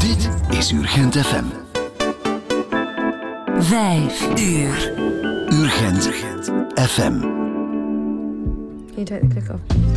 Dit is Urgent FM. 5 uur. Urgent FM. Can you take the click off?